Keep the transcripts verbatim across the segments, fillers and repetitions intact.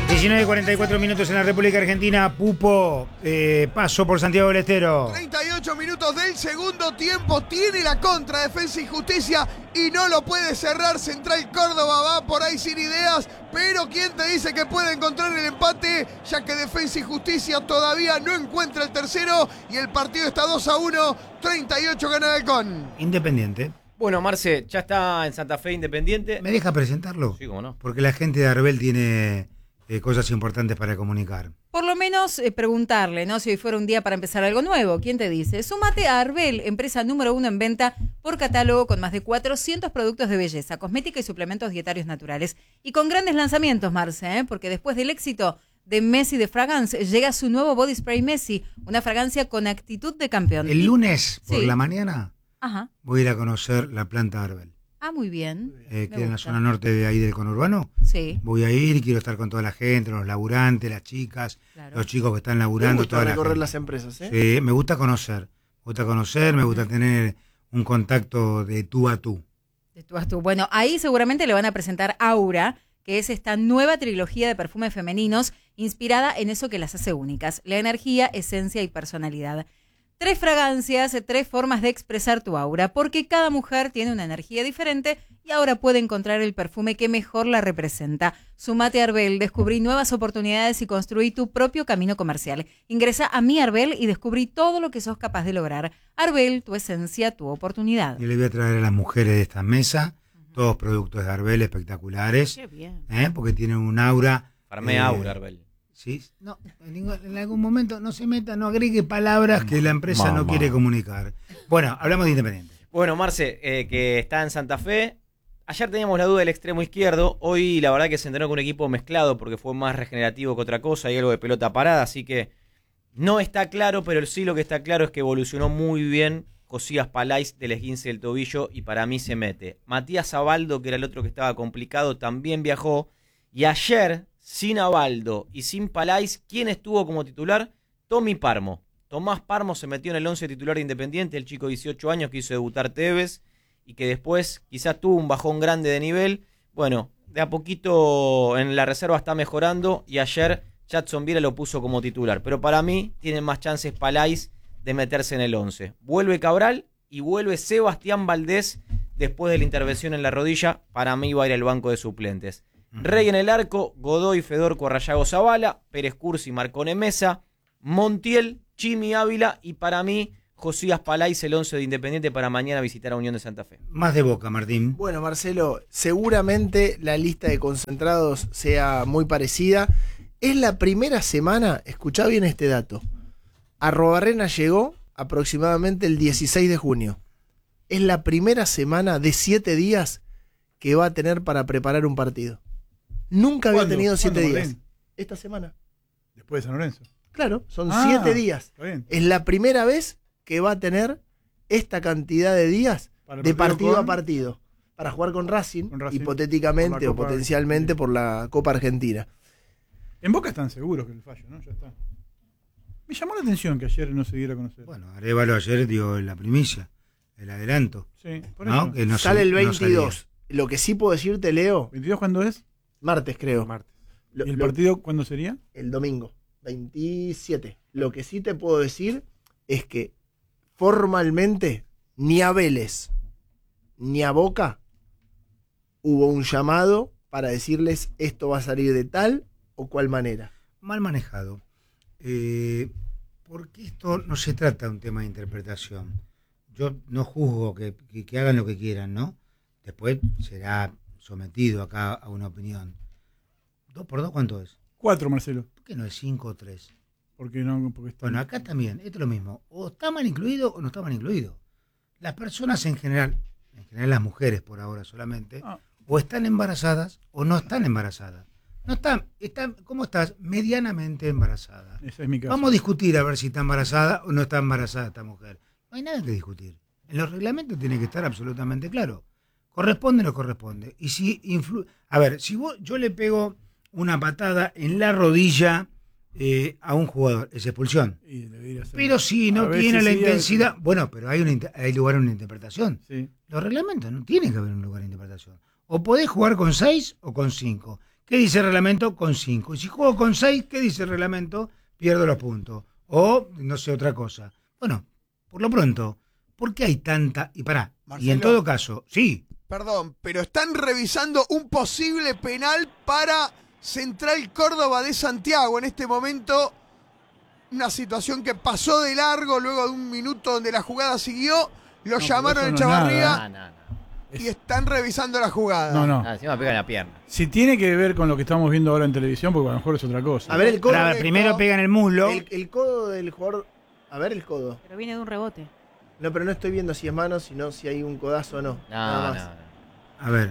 diecinueve cuarenta y cuatro minutos en la República Argentina. Pupo, eh, paso por Santiago del Estero. treinta y ocho minutos del segundo tiempo. Tiene la contra Defensa y Justicia y no lo puede cerrar. Central Córdoba va por ahí sin ideas. Pero ¿quién te dice que puede encontrar el empate? Ya que Defensa y Justicia todavía no encuentra el tercero. Y el partido está dos a uno. treinta y ocho gana el Halcón. Independiente. Bueno, Marce, ya está en Santa Fe Independiente. ¿Me deja presentarlo? Sí, cómo no. Porque la gente de Arbel tiene eh, cosas importantes para comunicar. Por lo menos eh, preguntarle, ¿no? Si hoy fuera un día para empezar algo nuevo. ¿Quién te dice? Súmate a Arbel, empresa número uno en venta por catálogo con más de cuatrocientos productos de belleza, cosmética y suplementos dietarios naturales. Y con grandes lanzamientos, Marce, ¿eh? Porque después del éxito de Messi de Fragrance, llega su nuevo Body Spray Messi, una fragancia con actitud de campeón. El lunes, por Sí. la mañana, Ajá. voy a ir a conocer la planta Arbel. Ah, muy bien. Eh, Me que en la gusta. zona norte de ahí del conurbano. Sí, Voy a ir y quiero estar con toda la gente, los laburantes, las chicas, claro. los chicos que están Me laburando, gusta toda la recorrer gente. las empresas, ¿eh? Sí, me gusta conocer. Me gusta conocer, me gusta tener un contacto de tú a tú. De tú a tú. Bueno, ahí seguramente le van a presentar Aura, que es esta nueva trilogía de perfumes femeninos inspirada en eso que las hace únicas, la energía, esencia y personalidad. Tres fragancias, tres formas de expresar tu aura, porque cada mujer tiene una energía diferente y ahora puede encontrar el perfume que mejor la representa. Sumate a Arbel, descubrí nuevas oportunidades y construí tu propio camino comercial. Ingresa a mi Arbel y descubrí todo lo que sos capaz de lograr. Arbel, tu esencia, tu oportunidad. Y le voy a traer a las mujeres de esta mesa todos productos de Arbel espectaculares, Qué bien. ¿eh? Porque tienen un aura. Farmé eh, Aura, Arbel. ¿Sí? No, en, ningún- en algún momento no se meta, no agregue palabras que la empresa no Mamá. quiere comunicar. Bueno, hablamos de Independiente. Bueno, Marce, eh, que está en Santa Fe. Ayer teníamos la duda del extremo izquierdo. Hoy la verdad que se entrenó con un equipo mezclado porque fue más regenerativo que otra cosa. Hay algo de pelota parada, así que no está claro, pero sí lo que está claro es que evolucionó muy bien Josías Palais del esguince del tobillo y para mí se mete. Matías Abaldo, que era el otro que estaba complicado, también viajó. Y ayer, sin Abaldo y sin Palais, ¿quién estuvo como titular? Tommy Parmo. Tomás Parmo se metió en el once titular de Independiente, el chico de dieciocho años que hizo debutar Tevez y que después quizás tuvo un bajón grande de nivel. Bueno, de a poquito en la reserva está mejorando y ayer Jadson Viera lo puso como titular. Pero para mí tienen más chances Palais de meterse en el once. Vuelve Cabral y vuelve Sebastián Valdés después de la intervención en la rodilla. Para mí va a ir al banco de suplentes. Rey en el arco, Godoy, Fedorco, Arrayago Zavala, Pérez Cursi, Marcone Mesa, Montiel, Chimi Ávila y para mí Josías Palais, el once de Independiente para mañana visitar a Unión de Santa Fe. Más de Boca, Martín. Bueno, Marcelo, seguramente la lista de concentrados sea muy parecida. Es la primera semana, escuchá bien este dato. Arrobarrena llegó aproximadamente el dieciséis de junio. Es la primera semana de siete días que va a tener para preparar un partido. Nunca había ¿Cuándo? tenido siete ¿Cuándo, días. Martín? Esta semana. Después de San Lorenzo. Claro, son Ah, siete días. Está bien. Es la primera vez que va a tener esta cantidad de días Para el de partido con- a partido para jugar con Racing, Con Racing, hipotéticamente por la o Copa potencialmente Argentina. por la Copa Argentina. En Boca están seguros que el fallo, ¿no? Ya está. Me llamó la atención que ayer no se diera a conocer. Bueno, Arevalo ayer dio la primicia, el adelanto. Sí, por ¿no? eso. Que no Sale sal- el no veintidós. Lo que sí puedo decirte, Leo, ¿veintidós cuándo es? martes creo. Martes. Lo- ¿Y el lo- partido cuándo sería? el domingo, veintisiete. Lo que sí te puedo decir es que formalmente ni a Vélez ni a Boca hubo un llamado para decirles esto va a salir de tal o cual manera. Mal manejado. Eh, porque esto no se trata de un tema de interpretación. Yo no juzgo que, que, que hagan lo que quieran, ¿no? Después será sometido acá a una opinión. ¿Dos por dos cuánto es? Cuatro, Marcelo. ¿Por qué no es cinco o tres? Porque no, porque está. Bueno, acá también, esto es lo mismo. O está mal incluido o no está mal incluido. Las personas en general, en general las mujeres por ahora solamente, Ah. o están embarazadas o no están embarazadas. No están, están, ¿cómo estás? Medianamente embarazada. Ese es mi caso. Vamos a discutir a ver si está embarazada o no está embarazada esta mujer. No hay nada que discutir. En los reglamentos tiene que estar absolutamente claro. ¿Corresponde o no corresponde? Y si influ... A ver, si vos, yo le pego una patada en la rodilla eh, a un jugador, es expulsión. Y debería ser. Pero si A no veces tiene la sí, a intensidad... Bueno, pero hay, una, inter- hay lugar a una interpretación. Sí. Los reglamentos no tienen que haber un lugar de interpretación. O podés jugar con seis o con cinco. ¿Qué dice el reglamento? Con cinco. Y si juego con seis, ¿qué dice el reglamento? Pierdo los puntos. O, no sé, otra cosa. Bueno, por lo pronto, ¿por qué hay tanta...? Y pará, Marcelo. y en todo caso, sí. Perdón, pero están revisando un posible penal para Central Córdoba de Santiago. En este momento, una situación que pasó de largo luego de un minuto donde la jugada siguió. Lo No, llamaron pero en eso no es Chavarría nada. No, no, no. y están revisando la jugada. No, no. Ah, encima pega en la pierna. Si tiene que ver con lo que estamos viendo ahora en televisión, porque a lo mejor es otra cosa. A ver el codo. Pará, primero pega en el muslo. El, el codo del jugador. A ver el codo. Pero viene de un rebote. No, pero no estoy viendo si es mano, sino si hay un codazo o no. No, Nada no, más. no. A ver,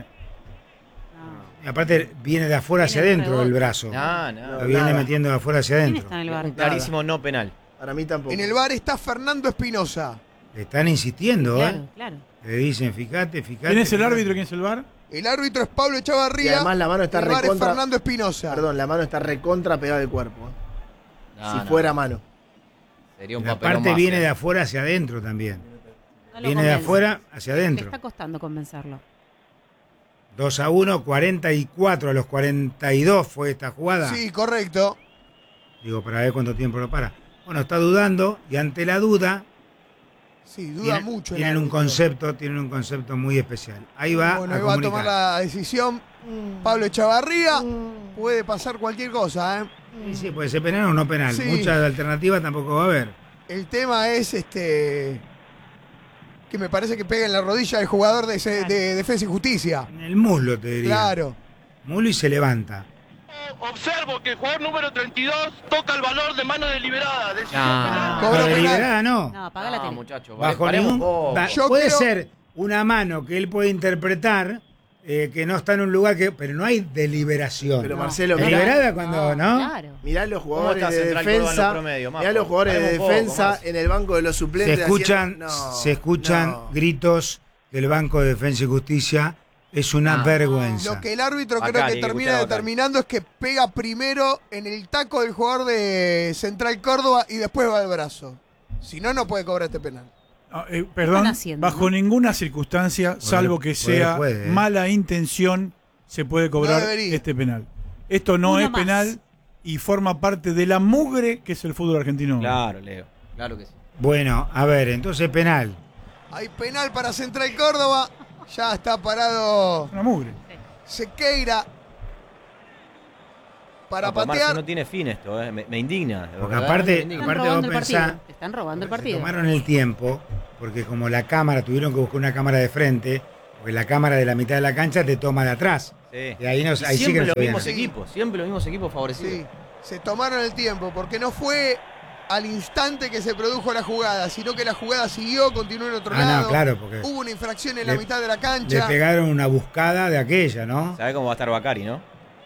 No. y aparte viene de afuera hacia Viene de adentro el rebote. brazo. No, no. Lo viene nada. metiendo de afuera hacia ¿Quién adentro. está en el bar? Clarísimo no penal. Para mí tampoco. En el bar está Fernando Espinosa. Le están insistiendo, Claro, ¿eh? claro. Le dicen, fíjate, fíjate. ¿Quién es el fíjate. árbitro y quién es el V A R? El árbitro es Pablo Y Echavarría. además la mano está el bar es recontra. Fernando Espinosa. Perdón, la mano está recontra pegada al cuerpo. ¿eh? No, si no. fuera mano. Sería un La papelón parte más viene feo. de afuera hacia adentro también. No lo Viene de convence. afuera hacia Le adentro. está costando convencerlo. dos a uno, cuarenta y cuatro a los cuarenta y dos fue esta jugada. Sí, correcto. Digo, para ver cuánto tiempo lo para. Bueno, está dudando y ante la duda Sí, duda tienen, mucho. el tienen un árbitro. concepto, tienen un concepto muy especial. Ahí va Bueno, a ahí va a comunicar. tomar la decisión Pablo Echavarría. Puede pasar cualquier cosa, ¿eh? Sí, sí, puede ser penal o no penal. Sí. Muchas alternativas tampoco va a haber. El tema es este que me parece que pega en la rodilla del jugador de, ese- de Defensa y Justicia. En el muslo, te diría. Claro. Muslo y se levanta. Observo que el jugador número treinta y dos toca el valor de mano deliberada. Decisión Ah. penal. Cobró No, penal. deliberada no. No, apaga la No, tele. muchacho. Bajo paremos ningún- un poco. va- Yo puede creo- ser una mano que él puede interpretar eh, que no está en un lugar que. Pero no hay deliberación. Pero No. Marcelo, mirá, Deliberada cuando, ¿no? Claro. mirá los ¿Cómo jugadores está de Central Córdoba en los defensa. promedios, Majo? Mirá los jugadores de Paremos un poco, defensa Marce. en el banco de los Se suplentes. escuchan, haciendo- No, se escuchan no. gritos del Banco de Defensa y Justicia. Es una Ah. vergüenza. Lo que el árbitro Bacari, creo que hay que termina escuchar a Bacari. determinando es que pega primero en el taco del jugador de Central Córdoba y después va al brazo. Si no, no puede cobrar este penal. Ah, eh, perdón, están haciendo, bajo no? ninguna circunstancia, salvo que poder sea puede, ¿eh? mala intención, se puede cobrar No debería. este penal. Esto no Uno es más. penal y forma parte de la mugre que es el fútbol argentino. Claro, Leo. Claro que sí. Bueno, a ver, entonces penal. Hay penal para Central Córdoba. Ya está parado Es una mugre. Sequeira para No, pero Marce, patear. no tiene fin esto, eh. me, me indigna. de Porque verdad, aparte- me indigna. Están aparte robando vos el partido. pensá- Te están robando el Se partido. tomaron el tiempo, porque como la cámara, tuvieron que buscar una cámara de frente, porque la cámara de la mitad de la cancha te toma de atrás. Sí. Y ahí, no, Y ahí sí que siempre no los se veía mismos nada. equipos, siempre los mismos equipos favorecidos. Sí, se tomaron el tiempo porque no fue al instante que se produjo la jugada, sino que la jugada siguió, continuó en otro Ah, lado. no, claro, porque Hubo una infracción en la le- mitad de la le cancha. pegaron una buscada de aquella, ¿no? ¿Sabe cómo va a estar Bacari, no?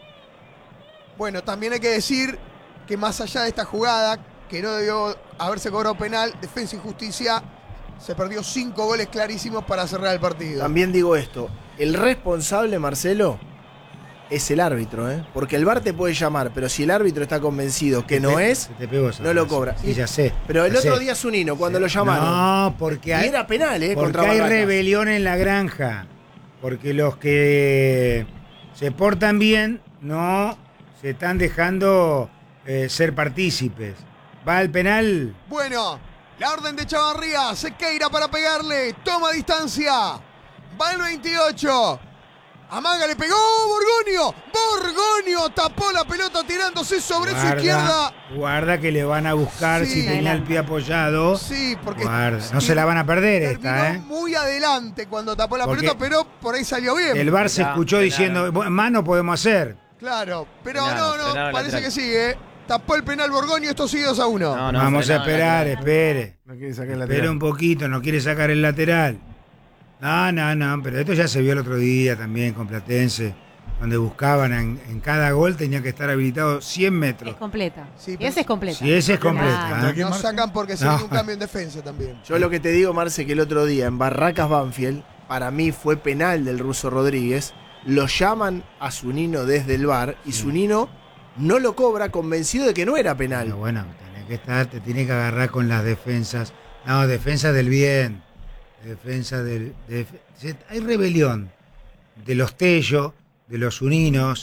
Bueno, también hay que decir que más allá de esta jugada, que no debió haberse cobrado penal, Defensa y Justicia se perdió cinco goles clarísimos para cerrar el partido. También digo esto, el responsable, Marcelo, es el árbitro, ¿eh? Porque el V A R te puede llamar, pero si el árbitro está convencido que Se no te- es, se te pegó esa no lo frase. cobra. Sí, ya sé. pero el ya otro sé. día Zunino, cuando lo llamaron, No, porque y hay, era penal, ¿eh? porque Contra hay Barracas. rebelión en la granja. Porque los que se portan bien no se están dejando eh, ser partícipes. Va al penal. Bueno, la orden de Chavarría, Sequeira para pegarle, toma distancia, va el veintiocho, amaga, le pegó, Borgonio, Borgonio tapó la pelota tirándose sobre su izquierda. Guarda que le van a buscar Sí. si tenía el pie apoyado. Sí, porque Guarda, no se la van a perder terminó esta, ¿eh? muy adelante cuando tapó la Porque pelota, pero por ahí salió bien. El V A R se Ya, escuchó penal. diciendo, "Bueno, más no podemos hacer". Claro, pero Penal, no, no, penal al parece lateral. que sigue. Tapó el penal Borgonio, esto sigue dos a uno. No, no, Vamos a frenado en esperar, lateral. espere. No quiere sacar el Espera lateral. un poquito, no quiere sacar el lateral. No, no, no, pero esto ya se vio el otro día también con Platense, donde buscaban en, en cada gol tenía que estar habilitado cien Es metros. completa. Sí, y pero- ese es completa. Si ese es completa, Claro. ¿eh? ¿Qué, Nos Marce? sacan porque se No. hizo un cambio en defensa también. Yo lo que te digo, Marce, que el otro día en Barracas Banfield, para mí fue penal del ruso Rodríguez. Lo llaman a Zunino desde el V A R y Zunino no lo cobra, convencido de que no era penal. Pero bueno, tenés que estar, te tiene que agarrar con las defensas. No, defensa del bien. Defensa del. de- se- hay rebelión de los Tello, de los Uninos,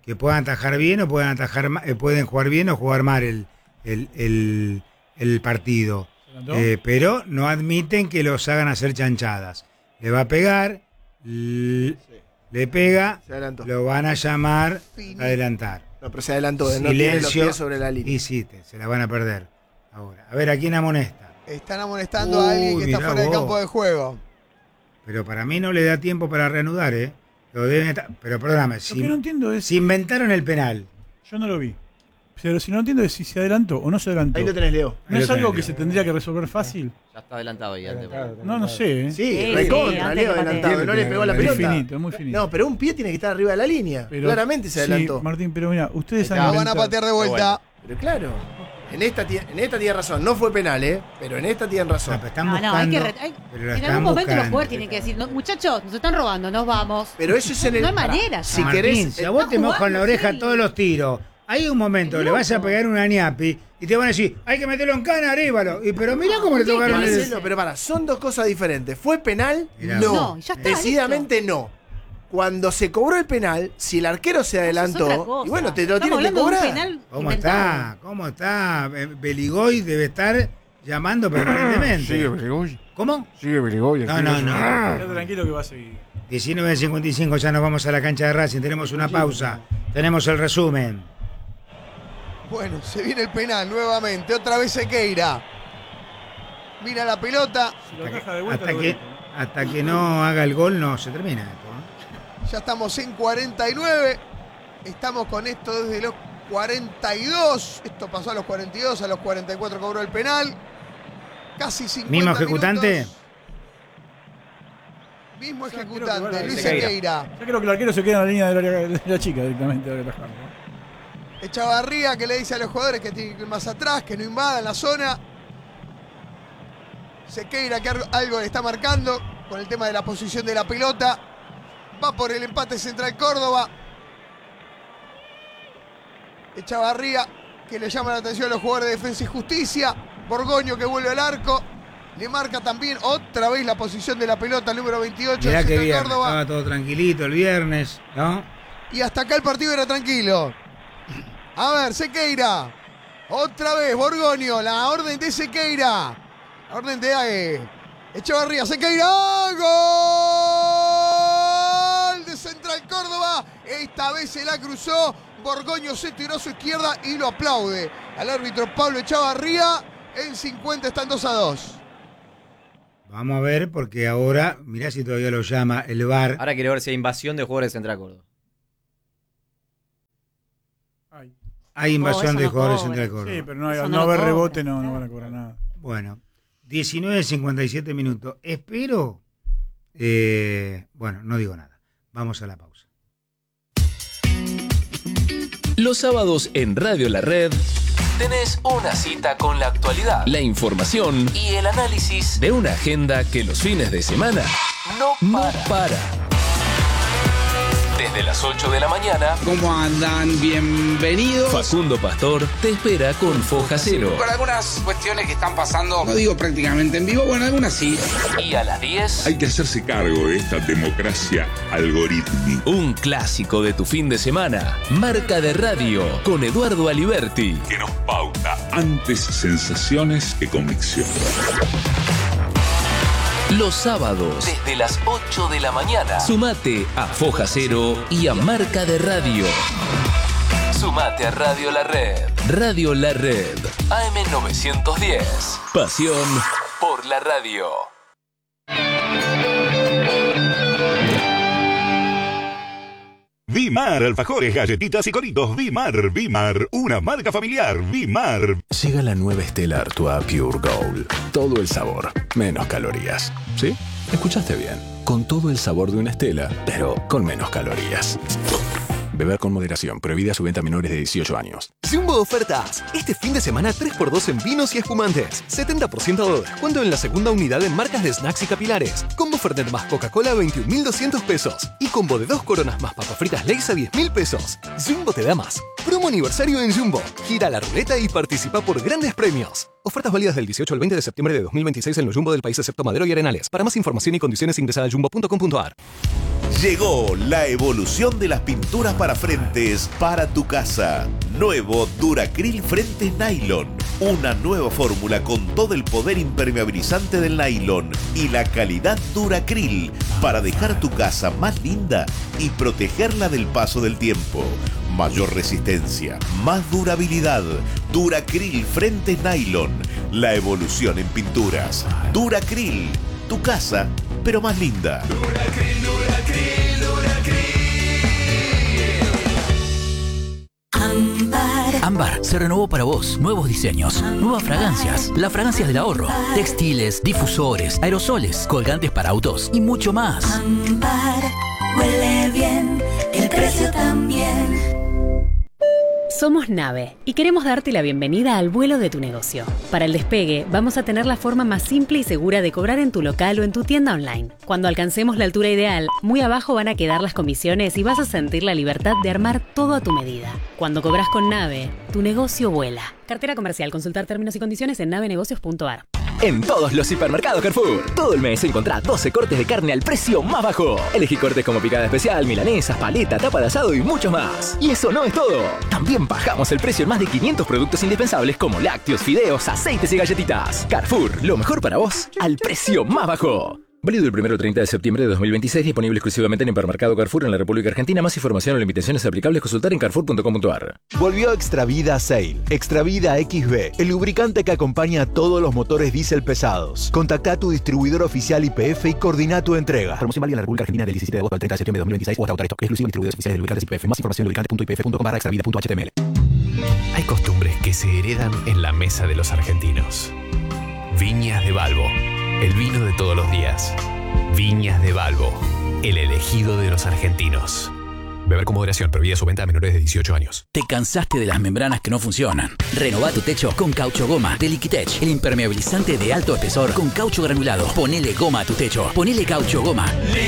que puedan atajar bien o puedan atajar ma- eh, pueden jugar bien o jugar mal el, el, el, el partido. Eh, pero no admiten que los hagan hacer chanchadas. Le va a pegar, l- le pega, Se adelantó. lo van a llamar Fini. a adelantar. No, pero se adelantó. No tiene los Silencio. pies sobre la línea. Y sí, te- se la van a perder. Ahora, a ver, ¿a quién amonesta? Están amonestando a alguien que Uy, está mirá fuera del vos. campo de juego. Pero para mí no le da tiempo para reanudar, ¿eh? Lo deben estar- pero perdóname, Lo si, que no entiendo es. si inventaron el penal, Yo no lo vi. Pero si no entiendo es si se adelantó o no se adelantó. Ahí lo tenés, Leo. ¿No Ahí es lo algo tenés, que Leo. se tendría que resolver fácil? Ya está adelantado ahí. el tema. No, no sé. ¿eh? Sí, Sí, recontra, sí, antes Leo que adelantado. patee. No le pegó la Es pelota. finito, es muy finito. No, pero un pie tiene que estar arriba de la línea. Pero- Claramente se sí, adelantó. Martín, pero mira, ustedes Ahí han Lo van a inventado- patear de vuelta. Pero claro, en esta, tie- en esta tiene razón. No fue penal, ¿eh? Pero en esta tienen no, razón. pero están No, buscando. no, hay que. re- hay- pero lo en están algún momento los buscando. jugadores tienen que decir, no, muchachos, nos están robando, nos vamos. Pero eso es en el. No hay manera. Si Martín, querés. si a vos está te mojan jugando, la oreja sí. todos los tiros, hay un momento, Es le vas a loco. pegar una ñapi y te van a decir, hay que meterlo en cana, Arévalo. Y pero mirá cómo le ¿qué tocaron crees? el. Marcelo, pero para, son dos cosas diferentes. ¿Fue penal? Mirá. No. No, ya está, Decididamente no. Cuando se cobró el penal, si el arquero se Eso es otra adelantó, cosa. y bueno, te lo Estamos tienen que hablando de un cobrar. penal ¿Cómo inventado. está? ¿Cómo está? Eh, Beligoy debe estar llamando permanentemente. Sigue Beligoy. ¿Cómo? Sigue Beligoy. No, no, no. Quédate tranquilo que va a seguir. diecinueve cincuenta y cinco, ya nos vamos a la cancha de Racing. Tenemos una pausa. Tenemos el resumen. Bueno, se viene el penal nuevamente. Otra vez Sequeira. Mira la pelota. Si lo deja de vuelta, Hasta lo que, deja. hasta que no haga el gol, no se termina esto. ¿no? Ya estamos en cuarenta y nueve. Estamos con esto desde los cuarenta y dos. Esto pasó a los cuarenta y dos, a los cuarenta y cuatro cobró el penal. Casi cincuenta ¿Mismo ejecutante? minutos. Mismo Ya creo que ejecutante, van a- Luis Sequeira. Sequeira. Yo creo que el arquero se queda en la línea de la, de la chica directamente. ahora atajando, ¿no? Echavarría que le dice a los jugadores que tienen que ir más atrás, que no invadan la zona. Sequeira que algo le está marcando con el tema de la posición de la pelota. Va por el empate Central Córdoba. Echavarría que le llama la atención a los jugadores de Defensa y Justicia. Borgoño que vuelve al arco. Le marca también otra vez la posición de la pelota, el número veintiocho Mirá de que Central viernes, Córdoba. estaba todo tranquilito el viernes, ¿no? Y hasta acá el partido era tranquilo. A ver, Sequeira. Otra vez, Borgoño. La orden de Sequeira. La orden de eh, Echevarría. Sequeira. ¡Gol! De Central Córdoba. Esta vez se la cruzó. Borgoño se tiró a su izquierda y lo aplaude al árbitro Pablo Echevarría. En cincuenta están dos a dos. Vamos a ver, porque ahora, mirá si todavía lo llama el V A R. Ahora quiero ver si hay invasión de jugadores de Central Córdoba. Ay. Hay invasión eso de no jugadores cobra. Central Córdoba. Sí, pero no, hay, Eso no no va a lo haber cobra, rebote, no, no claro. van a cobrar nada. Bueno, diecinueve cincuenta y siete minutos. Espero. eh, bueno, no digo nada. Vamos a la pausa. Los sábados en Radio La Red tenés una cita con la actualidad, la información y el análisis de una agenda que los fines de semana no para. No para. Desde las ocho de la mañana, ¿Cómo andan? Bienvenidos. Facundo Pastor te espera con Foja Cero. Con algunas cuestiones que están pasando, no digo prácticamente en vivo, bueno, algunas sí. Y a las diez, Hay que hacerse cargo de esta democracia algorítmica un clásico de tu fin de semana. Marca de Radio con Eduardo Aliberti. que nos pauta antes sensaciones que convicciones. Los sábados, desde las ocho de la mañana, sumate a Foja Cero y a Marca de Radio. Sumate a Radio La Red. Radio La Red. A M novecientos diez. Pasión por la radio. Vimar, alfajores, galletitas y coritos. Vimar, Vimar, una marca familiar. Vimar. Llega la nueva Stella Artois Pure Gold. Todo el sabor, menos calorías. ¿Sí? Escuchaste bien. Con todo el sabor de una Stella, pero con menos calorías. Beber con moderación. Prohibida su venta a menores de dieciocho años. Jumbo Ofertas. Este fin de semana tres por dos en vinos y espumantes. setenta por ciento de descuento en la segunda unidad en marcas de snacks y capilares. Combo Fernet más Coca-Cola a veintiún mil doscientos pesos. Y combo de dos coronas más papas fritas Lay's a diez mil pesos. Jumbo te da más. Promo aniversario en Jumbo. Gira la ruleta y participa por grandes premios. Ofertas válidas del dieciocho al veinte de septiembre de dos mil veintiséis en los Jumbo del país excepto Madero y Arenales. Para más información y condiciones ingresa a jumbo punto com punto a r. Llegó la evolución de las pinturas para frentes para tu casa. Nuevo Duracril Frentes Nylon. Una nueva fórmula con todo el poder impermeabilizante del nylon y la calidad Duracril para dejar tu casa más linda y protegerla del paso del tiempo. Mayor resistencia, más durabilidad. Duracril Frentes Nylon. La evolución en pinturas. Duracril. Tu casa, pero más linda. Duracril, Duracril, Duracril. Ámbar. Ámbar se renovó para vos. Nuevos diseños, nuevas fragancias, las fragancias del ahorro, textiles, difusores, aerosoles, colgantes para autos y mucho más. Ámbar huele bien, el precio también. Somos Nave y queremos darte la bienvenida al vuelo de tu negocio. Para el despegue, vamos a tener la forma más simple y segura de cobrar en tu local o en tu tienda online. Cuando alcancemos la altura ideal, muy abajo van a quedar las comisiones y vas a sentir la libertad de armar todo a tu medida. Cuando cobras con Nave, tu negocio vuela. Cartera comercial. Consultar términos y condiciones en navenegocios punto a r. En todos los hipermercados Carrefour, todo el mes encontrá doce cortes de carne al precio más bajo. Elegí cortes como picada especial, milanesas, paleta, tapa de asado y mucho más. Y eso no es todo. También bajamos el precio en más de quinientos productos indispensables como lácteos, fideos, aceites y galletitas. Carrefour, lo mejor para vos al precio más bajo. Válido del primero al treinta de septiembre de dos mil veintiséis, disponible exclusivamente en Hipermercado Carrefour en la República Argentina. Más información o limitaciones aplicables consultar en carrefour punto com punto a r. Volvió Extravida Sail, Extravida X B, el lubricante que acompaña a todos los motores diésel pesados. Contacta a tu distribuidor oficial Y P F y coordina tu entrega. Promoción válida en la República Argentina del diecisiete de agosto al treinta de septiembre de dos mil veintiséis o hasta agotar stock. Exclusivo en distribuidores oficiales de lubricantes Y P F. Más información en lubricante punto i p f punto com barra extravida punto h t m l. Hay costumbres que se heredan en la mesa de los argentinos. Viñas de Balbo, el vino de todos los días. Viñas de Balbo, el elegido de los argentinos. Beber con moderación, prohibida su venta a menores de dieciocho años. ¿Te cansaste de las membranas que no funcionan? Renová tu techo con Caucho Goma de Liquitech, el impermeabilizante de alto espesor con caucho granulado. Ponele goma a tu techo. Ponele Caucho Goma.